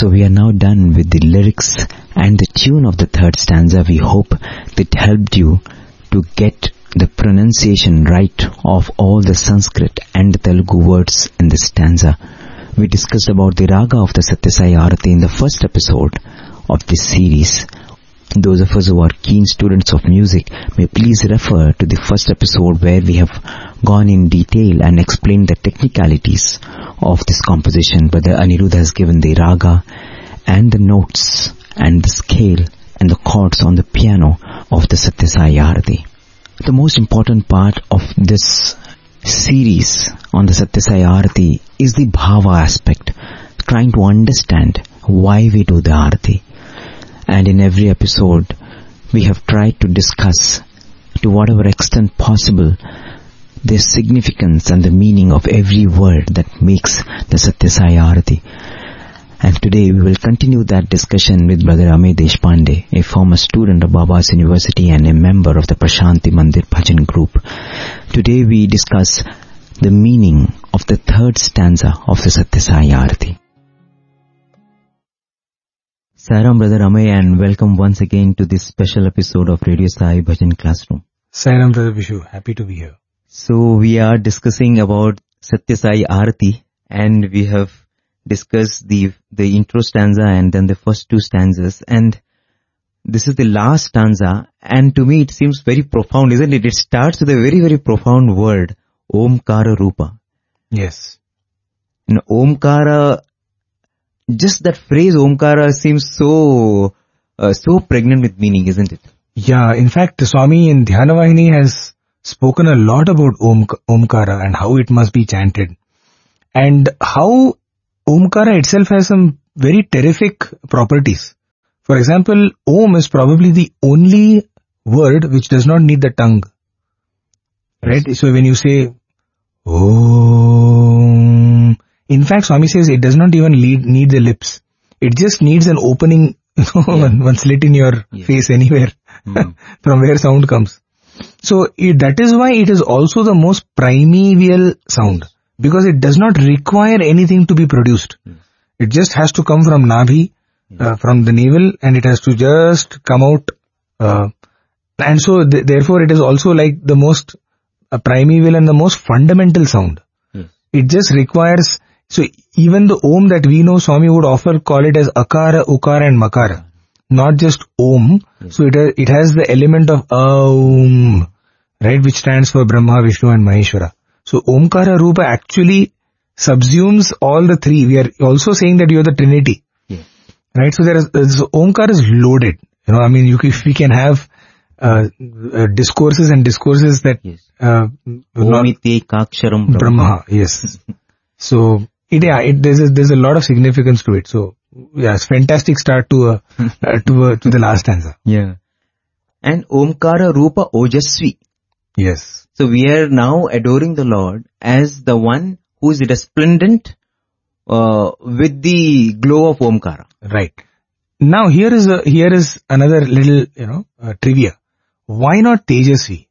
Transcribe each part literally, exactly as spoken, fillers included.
So we are now done with the lyrics and the tune of the third stanza. We hope that helped you to get the pronunciation right of all the Sanskrit and the Telugu words in this stanza. We discussed about the raga of the Satya Sai Arati in the first episode of this series. Those of us who are keen students of music may please refer to the first episode where we have gone in detail and explained the technicalities of this composition. Brother Aniruddha has given the raga and the notes and the scale and the chords on the piano of the Satya Sai Arati. The most important part of this series on the Satya Sai Arati is the bhava aspect, trying to understand why we do the Arati. And in every episode, we have tried to discuss, to whatever extent possible, the significance and the meaning of every word that makes the Satya Sai Arati. And today we will continue that discussion with Brother Amey Deshpande, a former student of Baba's University and a member of the Prashanti Mandir Bhajan group. Today we discuss the meaning of the third stanza of the Satya Sai Arati. Sairam, Brother Amey, and welcome once again to this special episode of Radio Sai Bhajan Classroom. Sairam, Brother Vishu, happy to be here. So we are discussing about Satya Sai Arati, and we have discussed the the intro stanza and then the first two stanzas, and this is the last stanza, and to me it seems very profound, isn't it? It starts with a very, very profound word, Omkara Rupa. Yes. You know, Omkara, just that phrase Omkara seems so, uh, so pregnant with meaning, isn't it? Yeah, in fact, the Swami in Dhyanavahini has spoken a lot about Om, Omkara and how it must be chanted. And how Omkara itself has some very terrific properties. For example, Om is probably the only word which does not need the tongue. Right? So when you say Om, in fact, Swami says it does not even need, need the lips. It just needs an opening, you know, yeah. one, one slit in your yeah. face anywhere mm. from where sound comes. So it, that is why it is also the most primeval sound, because it does not require anything to be produced. Yes. It just has to come from Nabhi, yes. uh, from the navel, and it has to just come out. Uh, and so th- therefore it is also like the most uh, primeval and the most fundamental sound. Yes. It just requires, so even the Om that we know, Swami would often call it as Akara, Ukara and Makara. Not just Om. Yes. So it has, it has the element of Aum, right, which stands for Brahma, Vishnu and Maheshwara. So Omkara Rupa actually subsumes all the three. We are also saying that you are the Trinity. Yes. Right? So there is, so Omkara is loaded. You know, I mean, you, if we can have uh, uh, discourses and discourses that yes. uh, Omite Kaksharam Brahma. Brahma, yes. So it, yeah, it, there's a, there's a lot of significance to it. So yeah, it's fantastic start to a, uh, to a, to the last stanza. Yeah. And Omkara Rupa Ojasvi. Yes. So we are now adoring the Lord as the one who is resplendent uh, with the glow of Omkara. Right. Now here is a, here is another little, you know, uh, trivia. Why not Tejasvi?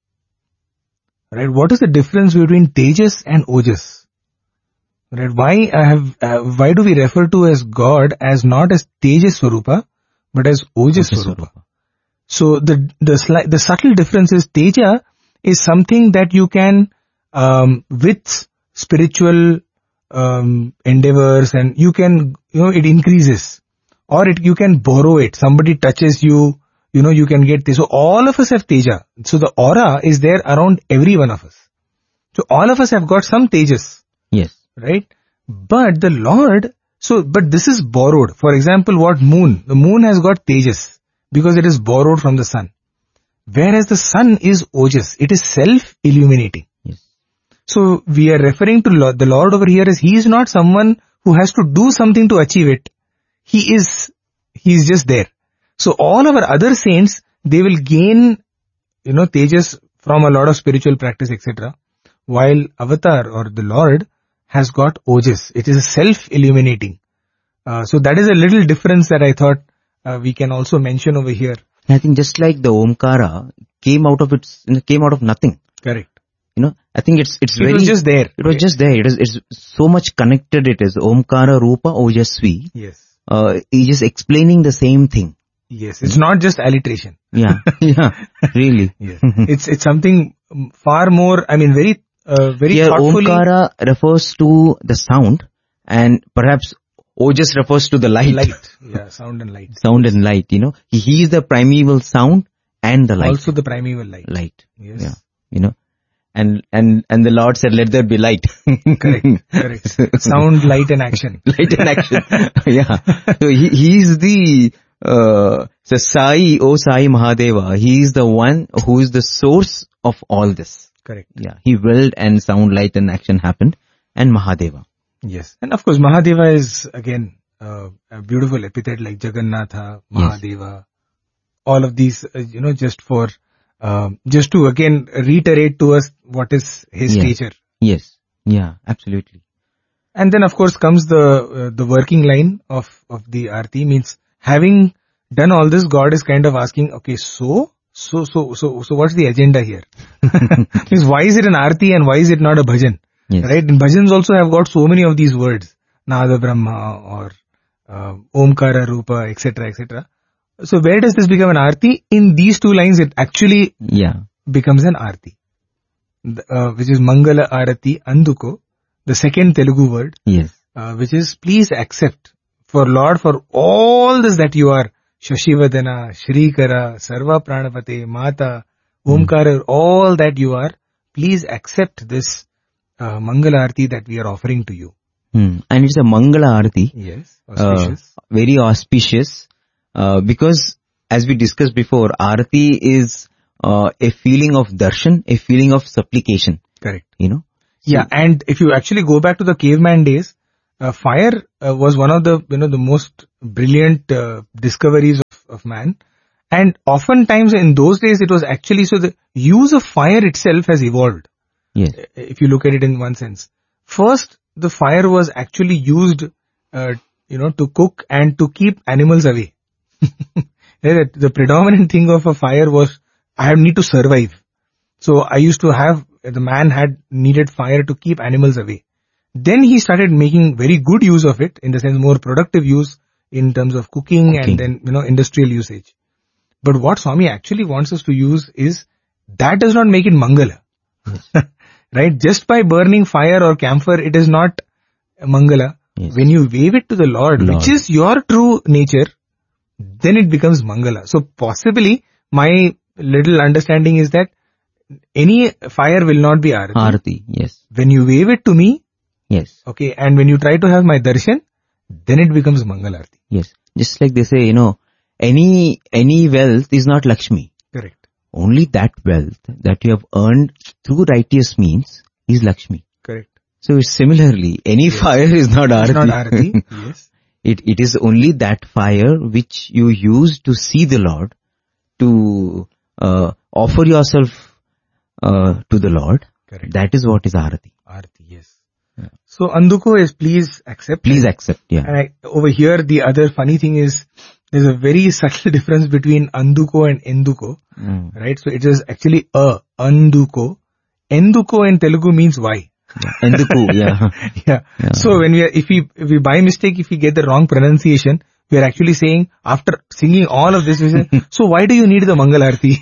Right. What is the difference between Tejas and Ojas? Right. Why I have, uh, why do we refer to as God as not as Tejas Swarupa, but as Ojas Swarupa? So the, the sli- the subtle difference is Teja is something that you can, um, with spiritual, um, endeavors, and you can, you know, it increases, or it, you can borrow it. Somebody touches you, you know, you can get this. So all of us have Teja. So the aura is there around every one of us. So all of us have got some Tejas. Yes. Right? But the Lord, so, but this is borrowed. For example, what moon? The moon has got Tejas because it is borrowed from the sun. Whereas the sun is Ojas. It is self-illuminating. Yes. So we are referring to Lord, the Lord over here as He is not someone who has to do something to achieve it. He is, He is just there. So all our other saints, they will gain, you know, Tejas from a lot of spiritual practice, et cetera. While Avatar or the Lord has got Ojas. It is self-illuminating. Uh, so that is a little difference that I thought uh, we can also mention over here. I think just like the Omkara came out of its, came out of nothing. Correct. You know, I think it's, it's it very... It was just there. It was just there. It is, it's so much connected it is. Omkara Rupa Ojasvi. Yes. uh, he's just explaining the same thing. Yes, it's not just alliteration. Yeah, yeah, really. Yes. It's it's something far more, I mean, very, uh, very Here, thoughtfully. Omkara refers to the sound, and perhaps Ojas refers to the light. Light. Yeah, sound and light. Sound and light, you know. He, he is the primeval sound and the light. Also the primeval light. Light. Yes. Yeah, you know. And, and, and the Lord said, let there be light. Correct, correct. Sound, light and action. Light and action. Yeah. So he, he is the, uh, so Sai, O Sai Mahadeva, he is the one who is the source of all this. Correct. Yeah. He willed and sound, light and action happened. And Mahadeva. Yes. And of course, Mahadeva is again, uh, a beautiful epithet like Jagannatha, Mahadeva. Yes. All of these, uh, you know, just for, Um, just to again reiterate to us what is his yes. nature. Yes. Yeah, absolutely. And then of course comes the, uh, the working line of, of the Aarti, means having done all this, God is kind of asking, okay, so, so, so, so, so what's the agenda here? Means why is it an Aarti and why is it not a bhajan? Yes. Right? And bhajans also have got so many of these words, Nada Brahma or, uh, Omkara Rupa, et cetera, et cetera. So where does this become an Aarti? In these two lines, it actually yeah. becomes an Aarti, uh, which is Mangala Arati Anduko, the second Telugu word, yes, uh, which is please accept for Lord for all this that you are, Shashivadana, Shrikara, Sarva Pranapate, Mata, Omkara, mm. all that you are, please accept this uh, Mangala Arati that we are offering to you. Hmm. And it's a Mangala Arati. Yes, auspicious. Uh, very auspicious. Uh, because as we discussed before, Aarati is uh, a feeling of darshan, a feeling of supplication. Correct. You know? So, yeah, and if you actually go back to the caveman days, uh, fire uh, was one of the, you know, the most brilliant uh, discoveries of, of man. And oftentimes in those days it was actually, so the use of fire itself has evolved. Yes. If you look at it in one sense. First, the fire was actually used, uh, you know, to cook and to keep animals away. The predominant thing of a fire was, I need to survive. So I used to have, the man had needed fire to keep animals away. Then he started making very good use of it, in the sense more productive use in terms of cooking, cooking. And then, you know, industrial usage. But what Swami actually wants us to use is, that does not make it Mangala. Yes. Right? Just by burning fire or camphor, it is not Mangala. Yes. When you wave it to the Lord, Lord, which is your true nature, then it becomes Mangala. So possibly my little understanding is that any fire will not be Aarati. Aarati, yes. When you wave it to me, yes. Okay, and when you try to have my darshan, then it becomes Mangala Aarati. Yes. Just like they say, you know, any, any wealth is not Lakshmi. Correct. Only that wealth that you have earned through righteous means is Lakshmi. Correct. So similarly, any yes. fire is not Aarati. It's not Aarati, yes. It, it is only that fire which you use to see the Lord, to uh, offer yourself uh, to the Lord. Correct. That is what is Aarati. Aarati, yes. Yeah. So Anduko is please accept. Please accept, yeah. And I, over here, the other funny thing is, there's a very subtle difference between Anduko and Enduko. Mm. Right? So it is actually a, Anduko. Enduko in Telugu means why. Yeah. Enduku, yeah. yeah. Yeah. So when we are, if we, if we by mistake, if we get the wrong pronunciation, we are actually saying, after singing all of this, we say, so why do you need the Mangala Aarti?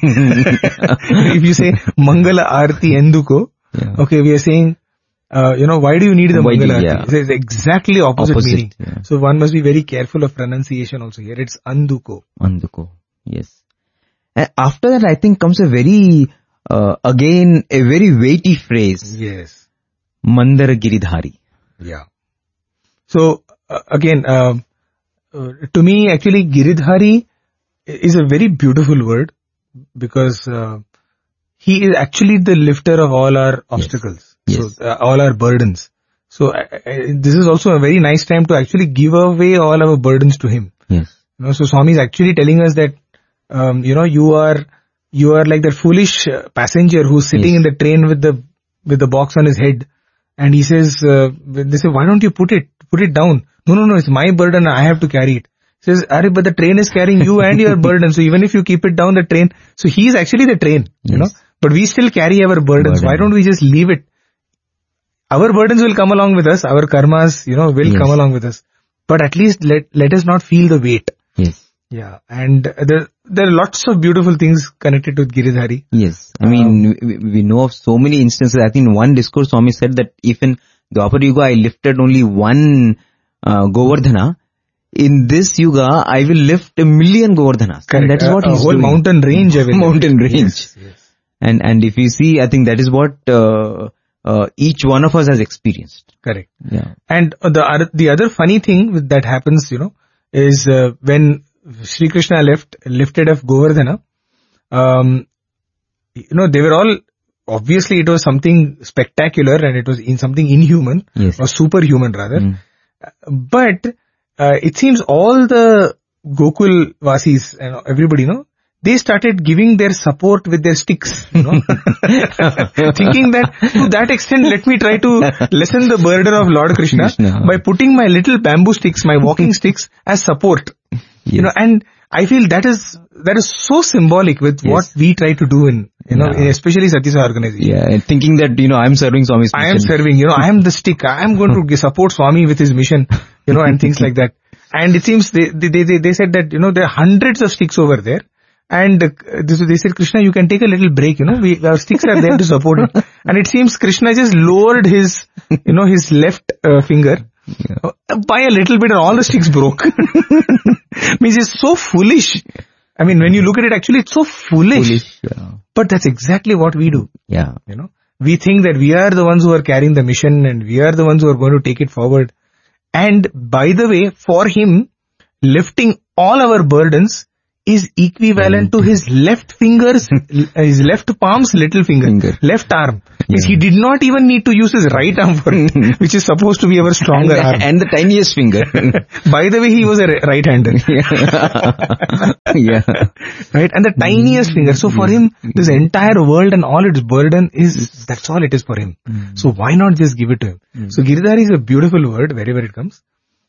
If you say Mangala Aarti Enduko, yeah. Okay, we are saying, uh, you know, why do you need the why Mangala Aarti? Yeah. It's exactly opposite, opposite meaning. Yeah. So one must be very careful of pronunciation also here. It's Anduko. Anduko, yes. And after that, I think comes a very, uh, again, a very weighty phrase. Yes. Mandara Giridhari. Yeah. So, uh, again, uh, uh, to me, actually, Giridhari is a very beautiful word, because uh, he is actually the lifter of all our obstacles. Yes. So, uh, all our burdens. So, uh, uh, this is also a very nice time to actually give away all our burdens to him. Yes. You know, so Swami is actually telling us that, um, you know, you are, you are like that foolish uh, passenger who's sitting yes. in the train with the, with the box on his head. And he says, uh, they say, why don't you put it, put it down? No, no, no, it's my burden, I have to carry it. He says, Arey, but the train is carrying you and your burden, so even if you keep it down the train, so he is actually the train, yes. you know, but we still carry our burdens. Burden. Why don't we just leave it? Our burdens will come along with us, our karmas, you know, will yes. come along with us. but at least let, let us not feel the weight. Yes. Yeah. And there, there are lots of beautiful things connected with Giridhari. Yes. I mean, um, we, we know of so many instances. I think in one discourse, Swami said that if in Dwapar Yuga I lifted only one uh, Govardhana, in this Yuga I will lift a million Govardhanas. Correct. And that is what uh, he's a whole doing. mountain range. Mountain range. Yes, yes. And, and if you see, I think that is what uh, uh, each one of us has experienced. Correct. Yeah. And the other, the other funny thing with that happens, you know, is uh, when Sri Krishna left, lifted up Govardhana, um, you know, they were all, obviously it was something spectacular and it was in something inhuman, yes. or superhuman rather. Mm. But uh, it seems all the Gokul Vasis and everybody, you know, they started giving their support with their sticks, you know, thinking that to that extent, let me try to lessen the burden of Lord Krishna, Krishna. by putting my little bamboo sticks, my walking sticks as support, yes. you know, and I feel that is, that is so symbolic with yes. what we try to do in, you know, yeah. especially Satyasai organization. Yeah, and thinking that, you know, I'm serving Swami's mission. I am serving, you know, I am the stick, I am going to support Swami with his mission, you know, and things like that. And it seems they, they, they, they said that, you know, there are hundreds of sticks over there. And uh, they said, Krishna, you can take a little break, you know, we, our sticks are there to support it. And it seems Krishna just lowered his, you know, his left uh, finger yeah. uh, by a little bit and all the sticks broke. Means it's so foolish. I mean, when you look at it, actually it's so foolish. foolish yeah. But that's exactly what we do. Yeah. You know, we think that we are the ones who are carrying the mission and we are the ones who are going to take it forward. And by the way, for him, lifting all our burdens is equivalent to his left fingers, his left palm's little finger, finger. left arm. Yeah. He did not even need to use his right arm for it, which is supposed to be our stronger and, arm. And the tiniest finger. By the way, he was a right-hander. Yeah. Right? And the tiniest finger. So for him, this entire world and all its burden is, that's all it is for him. Mm. So why not just give it to him? Mm. So Giridhari is a beautiful word wherever it comes.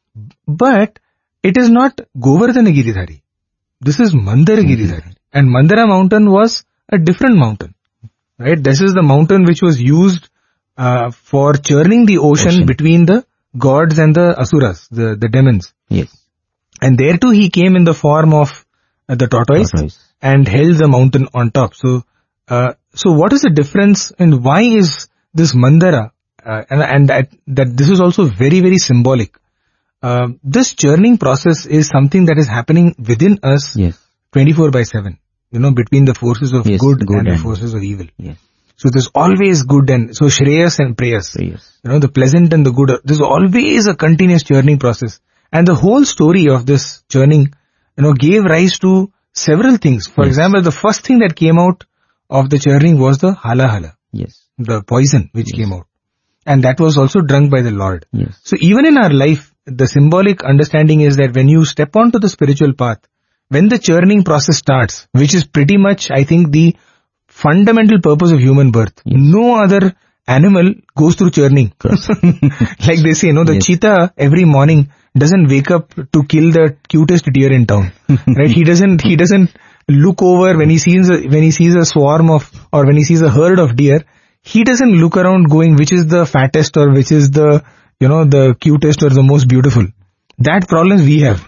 But it is not Govardhana Giridhari. This is Mandara Giridhari. And Mandara mountain was a different mountain. Right? This is the mountain which was used uh, for churning the ocean, ocean between the gods and the asuras, the, the demons. Yes. And there too he came in the form of uh, the tortoise, tortoise and held the mountain on top. So, uh, so what is the difference and why is this Mandara, uh, and, and that, that this is also very, very symbolic. Uh, this churning process is something that is happening within us yes. twenty-four by seven, you know, between the forces of yes, good, good and, and the forces of evil. Yes. So there's always good and, so Shreyas and Preyas, Preyas. you know, the pleasant and the good, there's always a continuous churning process. And the whole story of this churning, you know, gave rise to several things. For yes. example, the first thing that came out of the churning was the hala hala. Yes. The poison which yes. came out. And that was also drunk by the Lord. Yes. So even in our life, the symbolic understanding is that when you step onto the spiritual path, when the churning process starts, which is pretty much, I think, the fundamental purpose of human birth. Yes. No other animal goes through churning. Like they say, you know, the yes. cheetah every morning doesn't wake up to kill the cutest deer in town. Right? He doesn't, he doesn't look over when he sees a, when he sees a swarm of, or when he sees a herd of deer, he doesn't look around going which is the fattest or which is the, you know, the cutest or the most beautiful. That problem we have.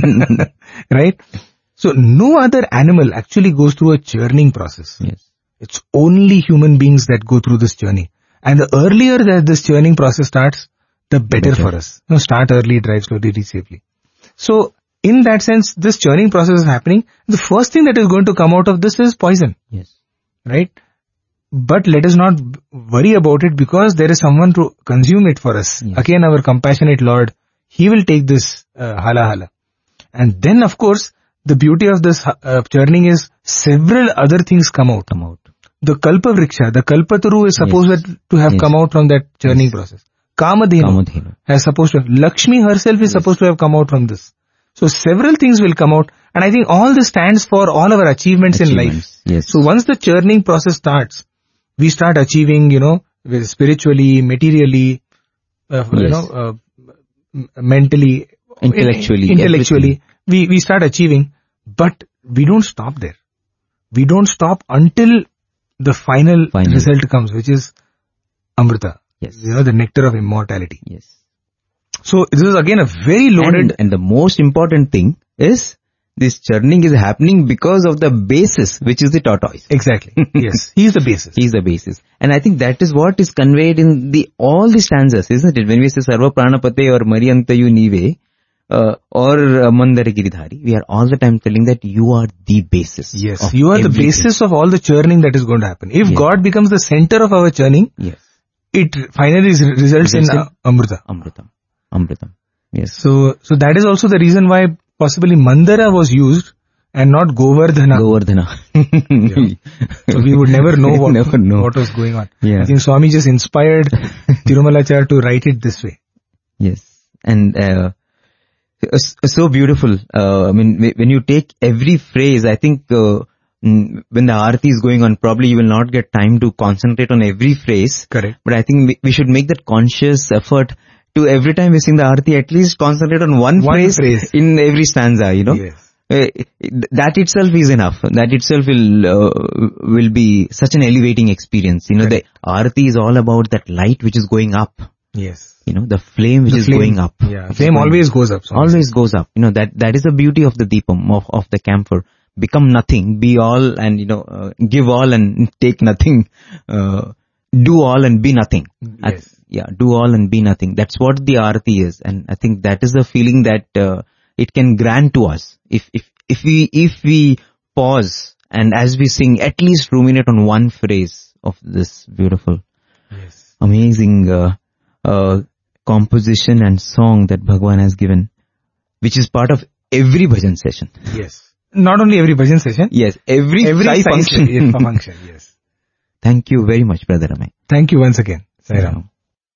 Right? So no other animal actually goes through a churning process. Yes. It's only human beings that go through this journey. And the earlier that this churning process starts, the better, better. for us. You know, start early, drive slowly, reach safely. So in that sense, this churning process is happening. The first thing that is going to come out of this is poison. Yes. Right? But let us not worry about it because there is someone to consume it for us. Yes. Again, our compassionate Lord, He will take this uh, hala hala. And then of course, the beauty of this uh, churning is several other things come out. Come out. The Kalpa Vriksha, the Kalpataru is supposed yes. to have yes. come out from that churning yes. process. Kamadhenu, Kamadhenu has supposed to have, Lakshmi herself is yes. supposed to have come out from this. So several things will come out, and I think all this stands for all our achievements, achievements. in life. Yes. So once the churning process starts, we start achieving, you know, spiritually, materially, uh, yes. you know, uh, mentally, intellectually, intellectually, we, we start achieving, but we don't stop there. We don't stop until the final, final result comes, which is Amrita. Yes. You know, the nectar of immortality. Yes. So this is again a very loaded... And, and the most important thing is, this churning is happening because of the basis, which is the tortoise. Exactly. Yes. He is the basis. He is the basis. And I think that is what is conveyed in the all the stanzas, isn't it? When we say Sarva Pranapate or Mariantayu Nive, uh, or uh, Mandara Giridhari, we are all the time telling that you are the basis. Yes. You are everything. The basis of all the churning that is going to happen. If yes. God becomes the center of our churning, yes. it finally results in uh, Amrita. Amritam. Amritam. Yes. So, so that is also the reason why possibly Mandara was used and not Govardhana. Govardhana. Yeah. So we would never know what, never know. what was going on. Yeah. I think Swami just inspired Tirumalachar to write it this way. Yes. And uh, so beautiful. Uh, I mean, when you take every phrase, I think uh, when the Aarti is going on, probably you will not get time to concentrate on every phrase. Correct. But I think we should make that conscious effort to every time we sing the Aarti, at least concentrate on one, one phrase, phrase in every stanza, you know. Yes. Uh, that itself is enough. That itself will uh, will be such an elevating experience. You know, Correct. The Aarti is all about that light which is going up. Yes. You know, the flame which the is flame, going up. Yeah, flame always goes up. So always goes up. You know, that that is the beauty of the Deepam, of, of the camphor. Become nothing, be all, and, you know, uh, give all and take nothing. Uh, do all and be nothing. Yes. Yeah, do all and be nothing. That's what the Aarti is. And I think that is the feeling that uh, it can grant to us. If, if, if we, if we pause and as we sing, at least ruminate on one phrase of this beautiful, yes. amazing uh, uh, composition and song that Bhagwan has given, which is part of every bhajan session. Yes. Not only every bhajan session. Yes, every, every function. Yes, function. Yes. Thank you very much, Brother Ramay. Thank you once again. Sai Ram.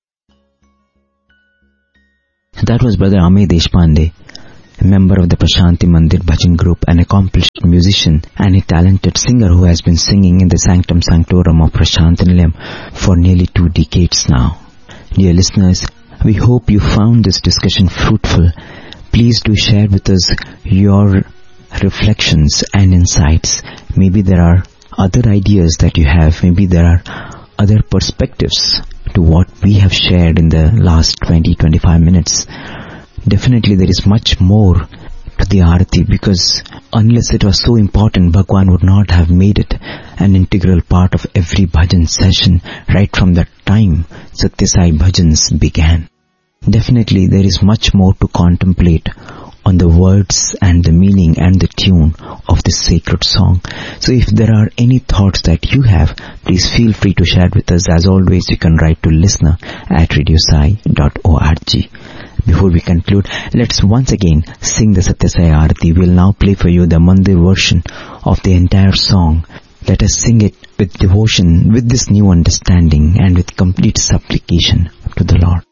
That was Brother Amey Deshpande, a member of the Prashanti Mandir Bhajan group, an accomplished musician and a talented singer who has been singing in the Sanctum Sanctorum of Prashanti Nilayam for nearly two decades now. Dear listeners, we hope you found this discussion fruitful. Please do share with us your reflections and insights. Maybe there are other ideas that you have. Maybe there are other perspectives to what we have shared in the last twenty to twenty-five minutes. Definitely there is much more to the Aarti, because unless it was so important, Bhagwan would not have made it an integral part of every bhajan session right from the time Satya Sai bhajans began. Definitely there is much more to contemplate on the words and the meaning and the tune of this sacred song. So if there are any thoughts that you have, please feel free to share with us. As always, you can write to listener at radiosai dot org. Before we conclude, let's once again sing the Satya Sai Aarti. We'll now play for you the Mandir version of the entire song. Let us sing it with devotion, with this new understanding, and with complete supplication to the Lord.